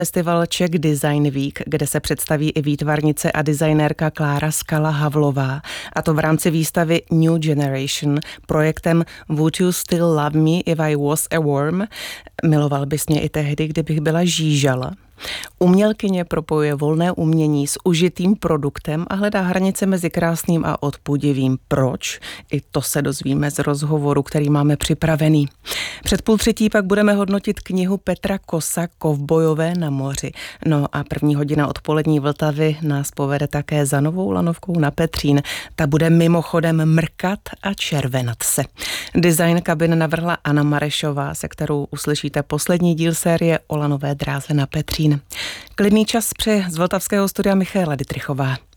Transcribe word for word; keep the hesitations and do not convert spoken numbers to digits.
Festival Czech Design Week, kde se představí i výtvarnice a designérka Klára Skala-Havlová, a to v rámci výstavy New Generation projektem Would You Still Love Me If I Was a Worm? Miloval bys mě i tehdy, kdybych byla žížala. Umělkyně propojuje volné umění s užitým produktem a hledá hranice mezi krásným a odpudivým. Proč? I to se dozvíme z rozhovoru, který máme připravený. Před půl třetí pak budeme hodnotit knihu Petra Kosa Kovbojové na moři. No a první hodina odpolední Vltavy nás povede také za Novou lanovkou na Petřín. Ta bude mimochodem mrkat a červenat se. Design kabin navrhla Anna Marešová, se kterou uslyšíte poslední díl série o lanové dráze na Petřín. Klidný čas přeje z vltavského studia Michaela Dittrichová.